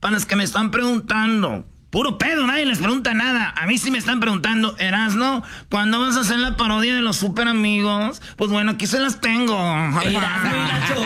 Para los que me están preguntando, puro pedo, nadie les pregunta nada. A mí sí me están preguntando, Erasno, ¿cuándo vas a hacer la parodia de los super amigos? Pues bueno, aquí se las tengo. Erasno y la